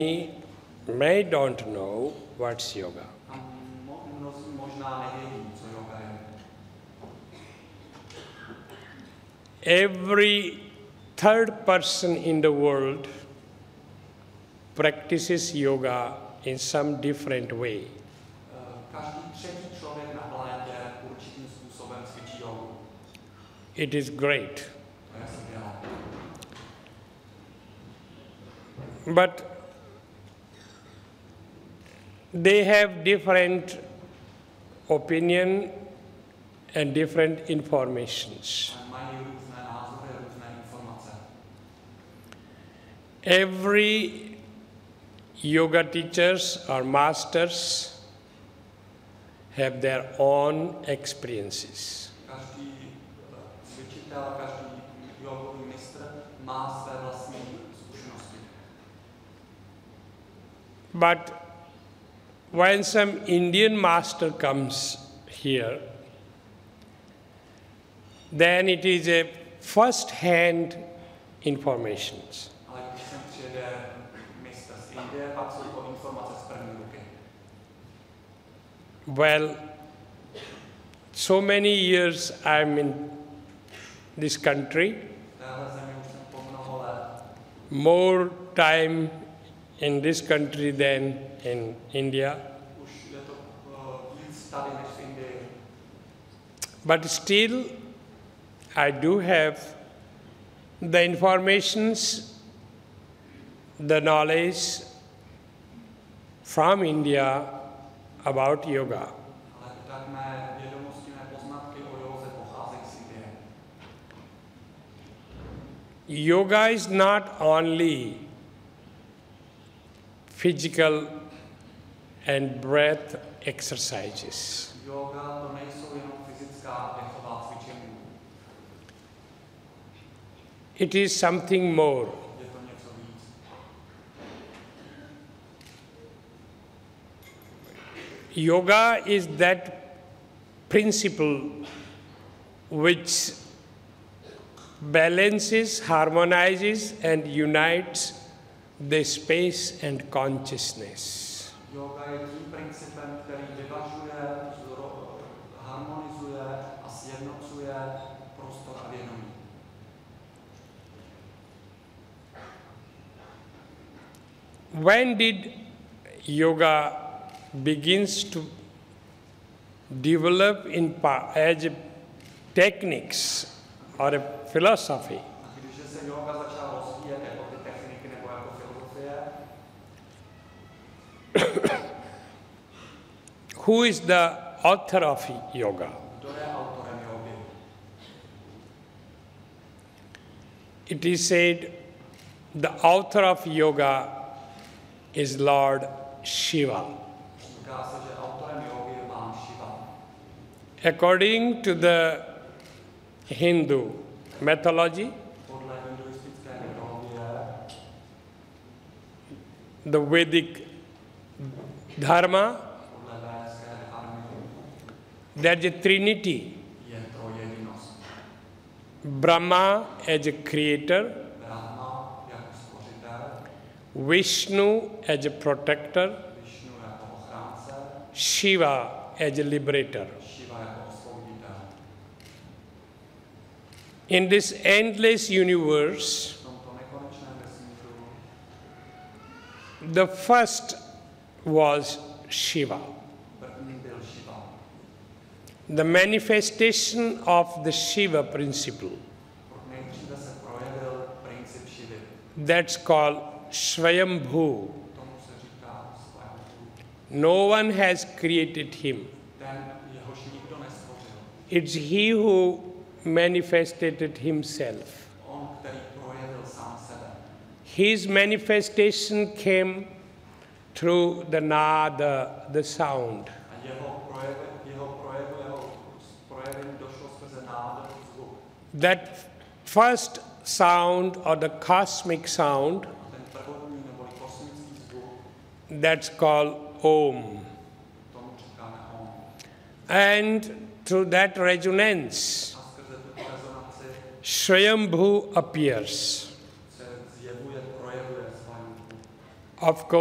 May don't know what's yoga. Every third person in the world practices yoga in some different way. It is great. But they have different opinion and different informations. Every yoga teachers or masters have their own experiences. But when some Indian master comes here, then it is a first-hand information. Well, so many years I'm in this country, more time in this country than in India. But still, I do have the informations, the knowledge from India about yoga. Yoga is not only physical and breath exercises. It is something more. Yoga is that principle which balances, harmonizes, and unites the space and consciousness. Yoga je tím principem, který vyvažuje, harmonizuje a sjednocuje prostor a vědomí. When did yoga begins to develop as a techniques or a philosophy? Who is the author of yoga? It is said the author of yoga is Lord Shiva. According to the Hindu mythology, the Vedic dharma, there is a trinity. Brahma as a creator, Vishnu as a protector, Shiva as a liberator. In this endless universe, the first was Shiva. The manifestation of the Shiva principle. That's called Swayambhu. No one has created him. It's he who manifested himself. His manifestation came through the nada, the sound. That first sound or the cosmic sound, that's called Om. And through that resonance, Swayambhu appears. Of